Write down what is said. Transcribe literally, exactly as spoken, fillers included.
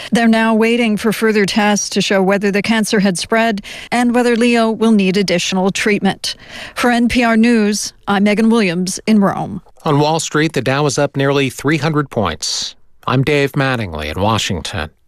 They're now waiting for further tests to show whether the cancer had spread and whether Leo will need additional treatment. For N P R News, I'm Megan Williams in Rome. On Wall Street, the Dow is up nearly three hundred points. I'm Dave Mattingly in Washington.